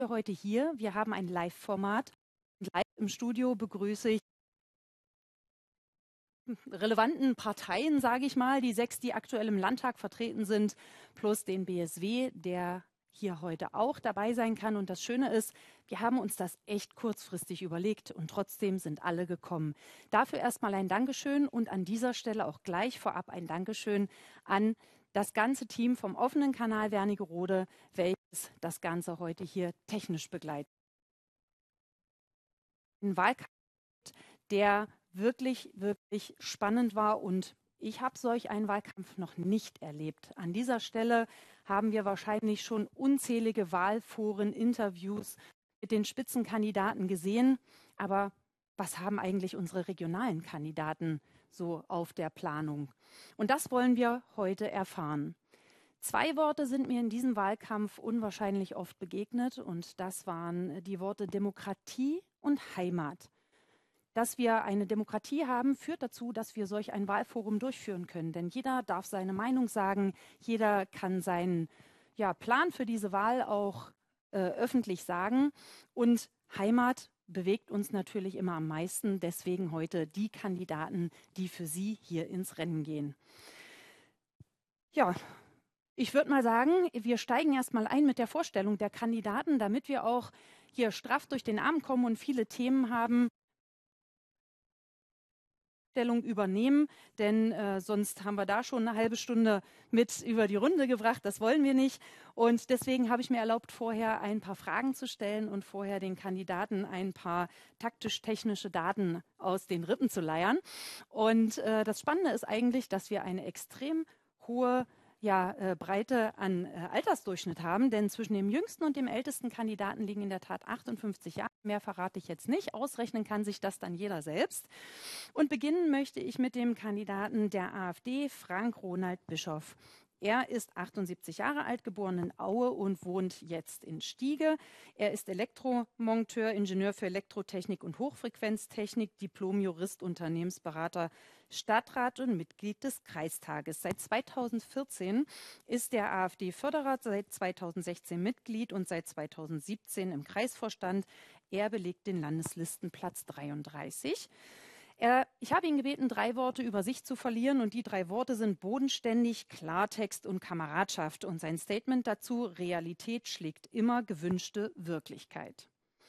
wir heute hier. Wir haben ein Live-Format. Live im Studio begrüße ich relevanten Parteien, sage ich mal, die 6, die aktuell im Landtag vertreten sind, plus den BSW, der hier heute auch dabei sein kann. Und das Schöne ist, wir haben uns das echt kurzfristig überlegt und trotzdem sind alle gekommen. Dafür erstmal ein Dankeschön und an dieser Stelle auch gleich vorab ein Dankeschön an das ganze Team vom offenen Kanal Wernigerode, welches das Ganze heute hier technisch begleitet. Ein Wahlkampf, der wirklich, wirklich spannend war und ich habe solch einen Wahlkampf noch nicht erlebt. An dieser Stelle haben wir wahrscheinlich schon unzählige Wahlforen, Interviews mit den Spitzenkandidaten gesehen. Aber was haben eigentlich unsere regionalen Kandidaten so auf der Planung? Und das wollen wir heute erfahren. 2 Worte sind mir in diesem Wahlkampf unwahrscheinlich oft begegnet und das waren die Worte Demokratie und Heimat. Dass wir eine Demokratie haben, führt dazu, dass wir solch ein Wahlforum durchführen können. Denn jeder darf seine Meinung sagen, jeder kann seinen Plan für diese Wahl auch öffentlich sagen. Und Heimat bewegt uns natürlich immer am meisten. Deswegen heute die Kandidaten, die für Sie hier ins Rennen gehen. Ja, ich würde mal sagen, wir steigen erst mal ein mit der Vorstellung der Kandidaten, damit wir auch hier straff durch den Abend kommen und viele Themen haben, übernehmen, denn sonst haben wir da schon eine halbe Stunde mit über die Runde gebracht. Das wollen wir nicht. Und deswegen habe ich mir erlaubt, vorher ein paar Fragen zu stellen und vorher den Kandidaten ein paar taktisch-technische Daten aus den Rippen zu leiern. Und das Spannende ist eigentlich, dass wir eine extrem hohe Breite an Altersdurchschnitt haben, denn zwischen dem jüngsten und dem ältesten Kandidaten liegen in der Tat 58 Jahre. Mehr verrate ich jetzt nicht. Ausrechnen kann sich das dann jeder selbst. Und beginnen möchte ich mit dem Kandidaten der AfD, Frank Ronald Bischoff. Er ist 78 Jahre alt, geboren in Aue und wohnt jetzt in Stiege. Er ist Elektromonteur, Ingenieur für Elektrotechnik und Hochfrequenztechnik, Diplom-Jurist, Unternehmensberater, Stadtrat und Mitglied des Kreistages. Seit 2014 ist der AfD-Förderer, seit 2016 Mitglied und seit 2017 im Kreisvorstand. Er belegt den Landeslistenplatz 33. Ich habe ihn gebeten, 3 Worte über sich zu verlieren und die 3 Worte sind bodenständig, Klartext und Kameradschaft. Und sein Statement dazu: Realität schlägt immer gewünschte Wirklichkeit.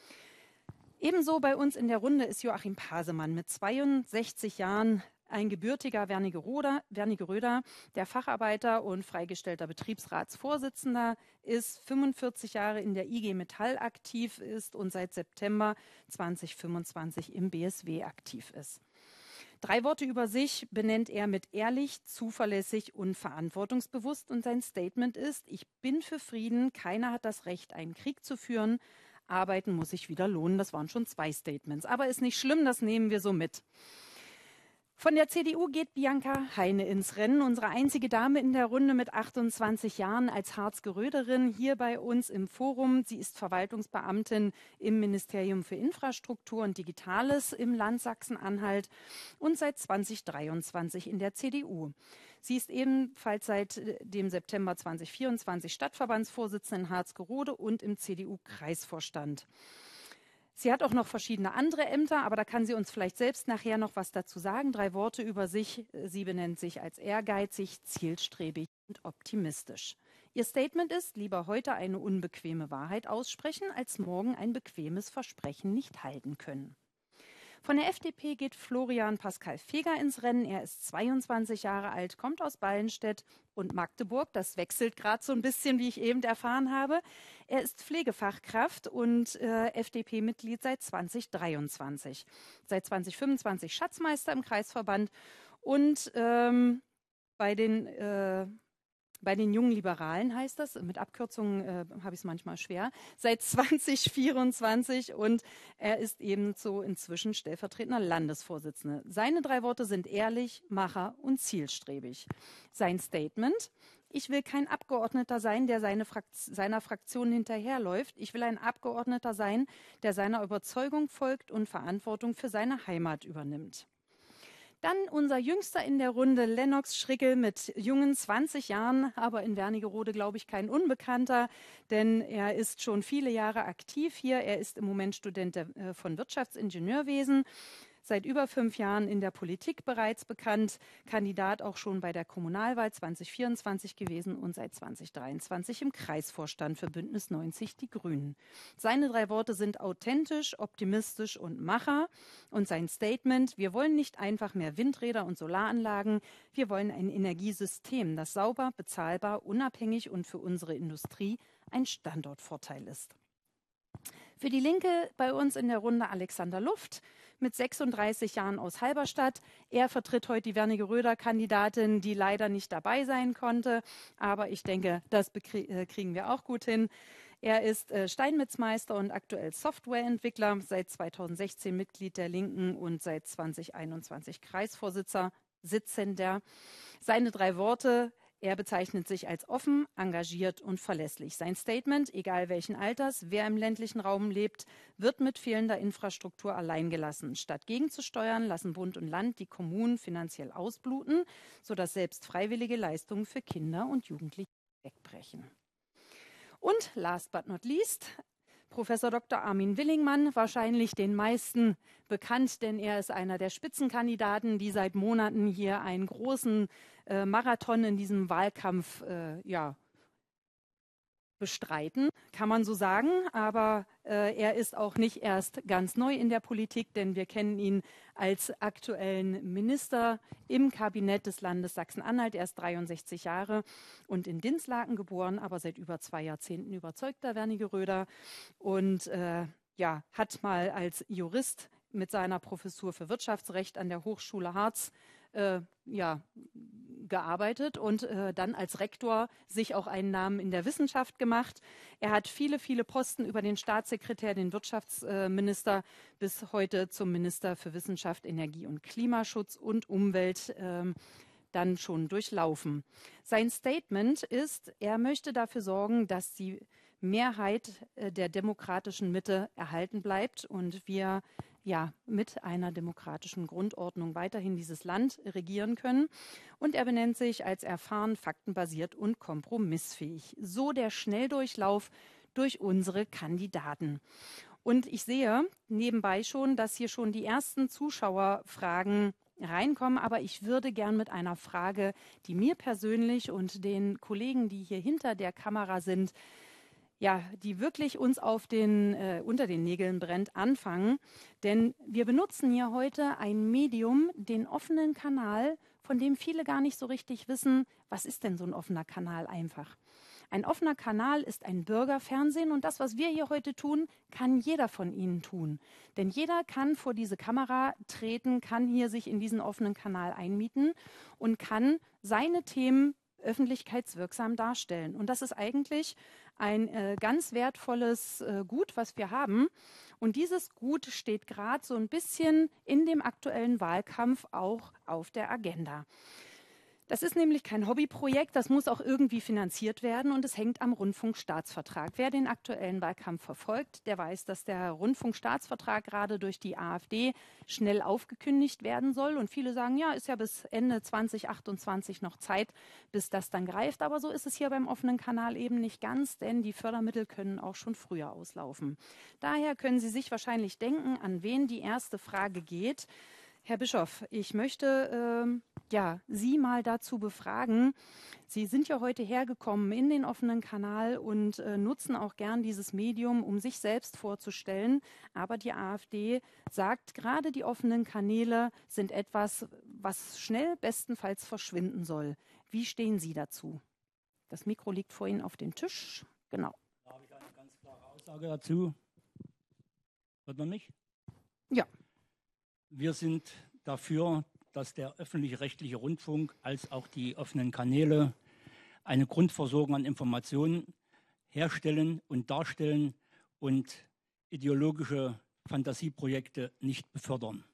Ebenso bei uns in der Runde ist Joachim Pasemann mit 62 Jahren, ein gebürtiger Wernigeröder, der Facharbeiter und freigestellter Betriebsratsvorsitzender ist, 45 Jahre in der IG Metall aktiv ist und seit September 2025 im BSW aktiv ist. 3 Worte über sich benennt er mit ehrlich, zuverlässig und verantwortungsbewusst und sein Statement ist: Ich bin für Frieden, keiner hat das Recht, einen Krieg zu führen. Arbeiten muss sich wieder lohnen. Das waren schon 2 Statements. Aber ist nicht schlimm, das nehmen wir so mit. Von der CDU geht Bianca Heine ins Rennen, unsere einzige Dame in der Runde mit 28 Jahren als Harzgeröderin hier bei uns im Forum. Sie ist Verwaltungsbeamtin im Ministerium für Infrastruktur und Digitales im Land Sachsen-Anhalt und seit 2023 in der CDU. Sie ist ebenfalls seit dem September 2024 Stadtverbandsvorsitzende in Harzgerode und im CDU-Kreisvorstand. Sie hat auch noch verschiedene andere Ämter, aber da kann sie uns vielleicht selbst nachher noch was dazu sagen. 3 Worte über sich. Sie benennt sich als ehrgeizig, zielstrebig und optimistisch. Ihr Statement ist: Lieber heute eine unbequeme Wahrheit aussprechen, als morgen ein bequemes Versprechen nicht halten können. Von der FDP geht Florian Pascal Feger ins Rennen. Er ist 22 Jahre alt, kommt aus Ballenstedt und Magdeburg. Das wechselt gerade so ein bisschen, wie ich eben erfahren habe. Er ist Pflegefachkraft und FDP-Mitglied seit 2023. Seit 2025 Schatzmeister im Kreisverband und bei den jungen Liberalen heißt das, mit Abkürzungen habe ich es manchmal schwer, seit 2024 und er ist ebenso inzwischen stellvertretender Landesvorsitzender. Seine 3 Worte sind ehrlich, Macher und zielstrebig. Sein Statement: Ich will kein Abgeordneter sein, der seiner Fraktion hinterherläuft. Ich will ein Abgeordneter sein, der seiner Überzeugung folgt und Verantwortung für seine Heimat übernimmt. Dann unser Jüngster in der Runde, Lennox Schrickel mit jungen 20 Jahren, aber in Wernigerode, glaube ich, kein Unbekannter, denn er ist schon viele Jahre aktiv hier. Er ist im Moment Student von Wirtschaftsingenieurwesen. Seit über 5 Jahren in der Politik bereits bekannt, Kandidat auch schon bei der Kommunalwahl 2024 gewesen und seit 2023 im Kreisvorstand für Bündnis 90 Die Grünen. Seine 3 Worte sind authentisch, optimistisch und Macher. Und sein Statement: Wir wollen nicht einfach mehr Windräder und Solaranlagen, wir wollen ein Energiesystem, das sauber, bezahlbar, unabhängig und für unsere Industrie ein Standortvorteil ist. Für die Linke bei uns in der Runde Alexander Luft mit 36 Jahren aus Halberstadt. Er vertritt heute die Wernigeröder Kandidatin, die leider nicht dabei sein konnte. Aber ich denke, das kriegen wir auch gut hin. Er ist Steinmetzmeister und aktuell Softwareentwickler, seit 2016 Mitglied der Linken und seit 2021 Kreisvorsitzender. Seine 3 Worte: Er bezeichnet sich als offen, engagiert und verlässlich. Sein Statement: Egal welchen Alters, wer im ländlichen Raum lebt, wird mit fehlender Infrastruktur allein gelassen. Statt gegenzusteuern, lassen Bund und Land die Kommunen finanziell ausbluten, sodass selbst freiwillige Leistungen für Kinder und Jugendliche wegbrechen. Und last but not least, Professor Dr. Armin Willingmann, wahrscheinlich den meisten bekannt, denn er ist einer der Spitzenkandidaten, die seit Monaten hier einen großen Marathon in diesem Wahlkampf bestreiten, kann man so sagen. Aber er ist auch nicht erst ganz neu in der Politik, denn wir kennen ihn als aktuellen Minister im Kabinett des Landes Sachsen-Anhalt. Er ist 63 Jahre und in Dinslaken geboren, aber seit über 2 Jahrzehnten überzeugter Wernigeröder und hat mal als Jurist mit seiner Professur für Wirtschaftsrecht an der Hochschule Harz gearbeitet und dann als Rektor sich auch einen Namen in der Wissenschaft gemacht. Er hat viele, viele Posten über den Staatssekretär, den Wirtschaftsminister bis heute zum Minister für Wissenschaft, Energie und Klimaschutz und Umwelt dann schon durchlaufen. Sein Statement ist, er möchte dafür sorgen, dass die Mehrheit der demokratischen Mitte erhalten bleibt und wir mit einer demokratischen Grundordnung weiterhin dieses Land regieren können. Und er benennt sich als erfahren, faktenbasiert und kompromissfähig. So der Schnelldurchlauf durch unsere Kandidaten. Und ich sehe nebenbei schon, dass hier schon die ersten Zuschauerfragen reinkommen, aber ich würde gern mit einer Frage, die mir persönlich und den Kollegen, die hier hinter der Kamera sind, die wirklich uns unter den Nägeln brennt, anfangen. Denn wir benutzen hier heute ein Medium, den offenen Kanal, von dem viele gar nicht so richtig wissen, was ist denn so ein offener Kanal einfach. Ein offener Kanal ist ein Bürgerfernsehen und das, was wir hier heute tun, kann jeder von Ihnen tun. Denn jeder kann vor diese Kamera treten, kann hier sich in diesen offenen Kanal einmieten und kann seine Themen öffentlichkeitswirksam darstellen. Und das ist eigentlich ein ganz wertvolles Gut, was wir haben. Und dieses Gut steht gerade so ein bisschen in dem aktuellen Wahlkampf auch auf der Agenda. Das ist nämlich kein Hobbyprojekt, das muss auch irgendwie finanziert werden und es hängt am Rundfunkstaatsvertrag. Wer den aktuellen Wahlkampf verfolgt, der weiß, dass der Rundfunkstaatsvertrag gerade durch die AfD schnell aufgekündigt werden soll. Und viele sagen, ja, ist ja bis Ende 2028 noch Zeit, bis das dann greift. Aber so ist es hier beim offenen Kanal eben nicht ganz, denn die Fördermittel können auch schon früher auslaufen. Daher können Sie sich wahrscheinlich denken, an wen die erste Frage geht. Herr Bischof, ich möchte Sie mal dazu befragen. Sie sind ja heute hergekommen in den offenen Kanal und nutzen auch gern dieses Medium, um sich selbst vorzustellen. Aber die AfD sagt, gerade die offenen Kanäle sind etwas, was schnell bestenfalls verschwinden soll. Wie stehen Sie dazu? Das Mikro liegt vor Ihnen auf dem Tisch. Genau. Da habe ich eine ganz klare Aussage dazu. Hört man mich? Ja. Wir sind dafür, dass der öffentlich-rechtliche Rundfunk als auch die offenen Kanäle eine Grundversorgung an Informationen herstellen und darstellen und ideologische Fantasieprojekte nicht befördern.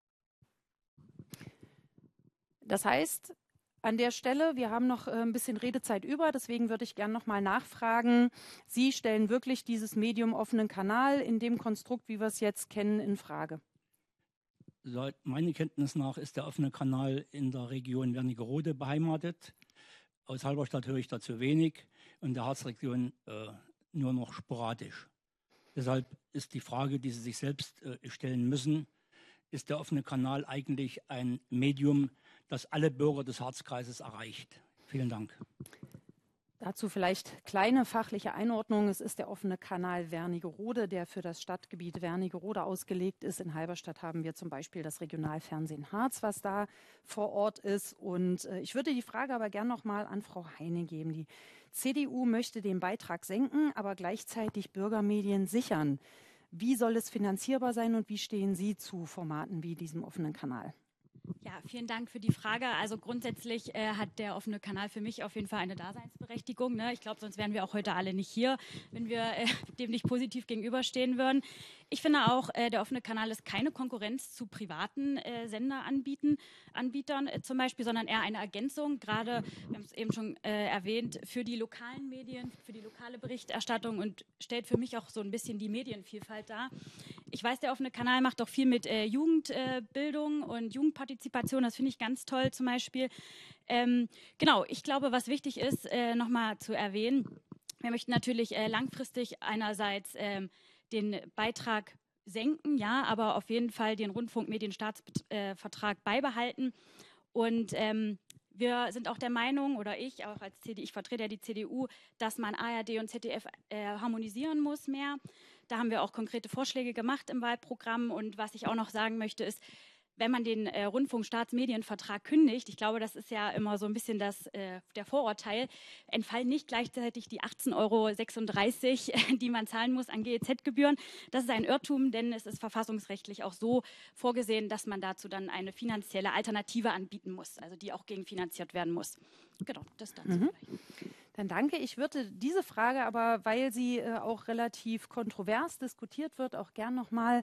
Das heißt, an der Stelle, wir haben noch ein bisschen Redezeit über, deswegen würde ich gerne noch mal nachfragen. Sie stellen wirklich dieses Medium offenen Kanal in dem Konstrukt, wie wir es jetzt kennen, in Frage? Soweit meiner Kenntnis nach ist der offene Kanal in der Region Wernigerode beheimatet. Aus Halberstadt höre ich dazu wenig und der Harzregion nur noch sporadisch. Deshalb ist die Frage, die Sie sich selbst stellen müssen, ist der offene Kanal eigentlich ein Medium, das alle Bürger des Harzkreises erreicht? Vielen Dank. Dazu vielleicht kleine fachliche Einordnung. Es ist der offene Kanal Wernigerode, der für das Stadtgebiet Wernigerode ausgelegt ist. In Halberstadt haben wir zum Beispiel das Regionalfernsehen Harz, was da vor Ort ist. Und ich würde die Frage aber gern noch mal an Frau Heine geben. Die CDU möchte den Beitrag senken, aber gleichzeitig Bürgermedien sichern. Wie soll es finanzierbar sein und wie stehen Sie zu Formaten wie diesem offenen Kanal? Ja, vielen Dank für die Frage. Also grundsätzlich hat der offene Kanal für mich auf jeden Fall eine Daseinsberechtigung. Ne? Ich glaube, sonst wären wir auch heute alle nicht hier, wenn wir dem nicht positiv gegenüberstehen würden. Ich finde auch, der offene Kanal ist keine Konkurrenz zu privaten Senderanbietern zum Beispiel, sondern eher eine Ergänzung, gerade, wir haben es eben schon erwähnt, für die lokalen Medien, für die lokale Berichterstattung und stellt für mich auch so ein bisschen die Medienvielfalt dar. Ich weiß, der offene Kanal macht auch viel mit Jugendbildung und Jugendpartizipation. Das finde ich ganz toll zum Beispiel. Genau, ich glaube, was wichtig ist, nochmal zu erwähnen, wir möchten natürlich langfristig einerseits den Beitrag senken, ja, aber auf jeden Fall den Rundfunkmedienstaatsvertrag beibehalten. Und wir sind auch der Meinung, oder ich auch als CDU, ich vertrete ja die CDU, dass man ARD und ZDF harmonisieren muss mehr. Da haben wir auch konkrete Vorschläge gemacht im Wahlprogramm. Und was ich auch noch sagen möchte, ist, wenn man den Rundfunkstaatsmedienvertrag kündigt, ich glaube, das ist ja immer so ein bisschen der Vorurteil, entfallen nicht gleichzeitig die 18,36 €, die man zahlen muss an GEZ-Gebühren. Das ist ein Irrtum, denn es ist verfassungsrechtlich auch so vorgesehen, dass man dazu dann eine finanzielle Alternative anbieten muss, also die auch gegenfinanziert werden muss. Genau, das dazu vielleicht. Dann danke. Ich würde diese Frage aber, weil sie auch relativ kontrovers diskutiert wird, auch gern nochmal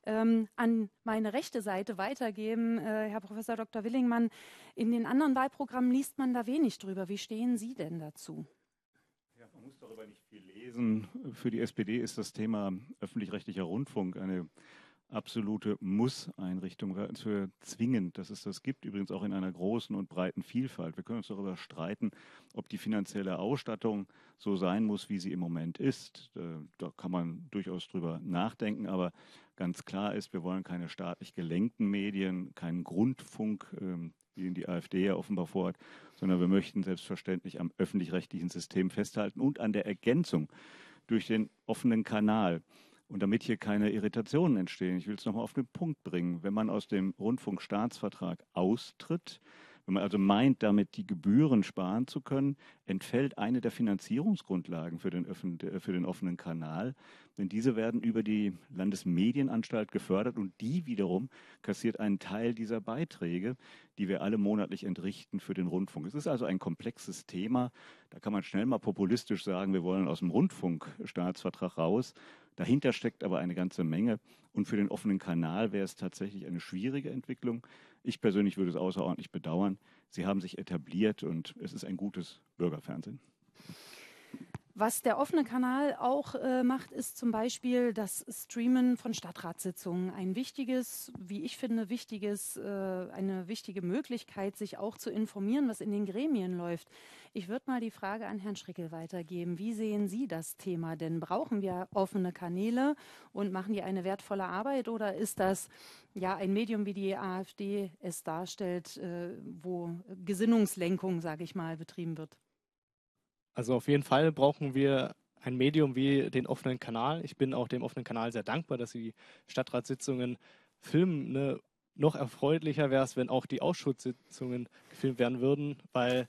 an meine rechte Seite weitergeben. Herr Professor Dr. Willingmann, in den anderen Wahlprogrammen liest man da wenig drüber. Wie stehen Sie denn dazu? Ja, man muss darüber nicht viel lesen. Für die SPD ist das Thema öffentlich-rechtlicher Rundfunk eine absolute Muss-Einrichtung, für zwingend, dass es das gibt, übrigens auch in einer großen und breiten Vielfalt. Wir können uns darüber streiten, ob die finanzielle Ausstattung so sein muss, wie sie im Moment ist. Da kann man durchaus drüber nachdenken, aber ganz klar ist, wir wollen keine staatlich gelenkten Medien, keinen Grundfunk, wie ihn die AfD ja offenbar vorhat, sondern wir möchten selbstverständlich am öffentlich-rechtlichen System festhalten und an der Ergänzung durch den offenen Kanal. Und damit hier keine Irritationen entstehen, ich will es nochmal auf den Punkt bringen, wenn man aus dem Rundfunkstaatsvertrag austritt, wenn man also meint, damit die Gebühren sparen zu können, entfällt eine der Finanzierungsgrundlagen für den offenen Kanal. Denn diese werden über die Landesmedienanstalt gefördert und die wiederum kassiert einen Teil dieser Beiträge, die wir alle monatlich entrichten für den Rundfunk. Es ist also ein komplexes Thema. Da kann man schnell mal populistisch sagen, wir wollen aus dem Rundfunkstaatsvertrag raus. Dahinter steckt aber eine ganze Menge. Und für den offenen Kanal wäre es tatsächlich eine schwierige Entwicklung. Ich persönlich würde es außerordentlich bedauern. Sie haben sich etabliert und es ist ein gutes Bürgerfernsehen. Was der offene Kanal auch macht, ist zum Beispiel das Streamen von Stadtratssitzungen. Ein wichtiges, wie ich finde, eine wichtige Möglichkeit, sich auch zu informieren, was in den Gremien läuft. Ich würde mal die Frage an Herrn Schrickel weitergeben. Wie sehen Sie das Thema denn? Brauchen wir offene Kanäle und machen die eine wertvolle Arbeit oder ist das ja ein Medium, wie die AfD es darstellt, wo Gesinnungslenkung, sage ich mal, betrieben wird? Also auf jeden Fall brauchen wir ein Medium wie den offenen Kanal. Ich bin auch dem offenen Kanal sehr dankbar, dass sie die Stadtratssitzungen filmen. Ne? Noch erfreulicher wäre es, wenn auch die Ausschusssitzungen gefilmt werden würden, weil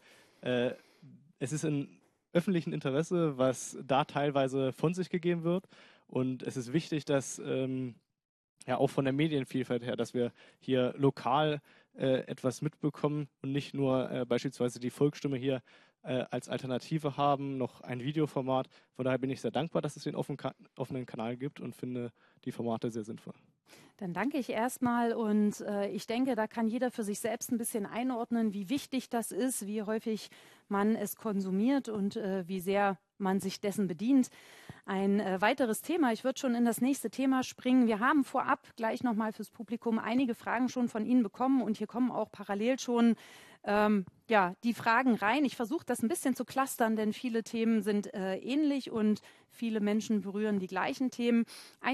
es ist im öffentlichen Interesse, was da teilweise von sich gegeben wird. Und es ist wichtig, dass ja auch von der Medienvielfalt her, dass wir hier lokal etwas mitbekommen und nicht nur beispielsweise die Volksstimme hier als Alternative haben, noch ein Videoformat. Von daher bin ich sehr dankbar, dass es den offenen Kanal gibt und finde die Formate sehr sinnvoll. Dann danke ich erstmal und ich denke, da kann jeder für sich selbst ein bisschen einordnen, wie wichtig das ist, wie häufig man es konsumiert und wie sehr man sich dessen bedient. Ein weiteres Thema, ich würde schon in das nächste Thema springen. Wir haben vorab gleich nochmal fürs Publikum einige Fragen schon von Ihnen bekommen und hier kommen auch parallel schon die Fragen rein. Ich versuche das ein bisschen zu clustern, denn viele Themen sind ähnlich und viele Menschen berühren die gleichen Themen.